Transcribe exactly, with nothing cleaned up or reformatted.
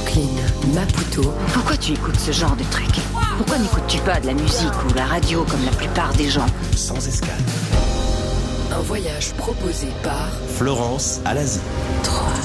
Brooklyn, Maputo. Pourquoi tu écoutes ce genre de truc? Pourquoi n'écoutes-tu pas de la musique ou la radio comme la plupart des gens? Sans escale. Un voyage proposé par Florence Alazi. trois.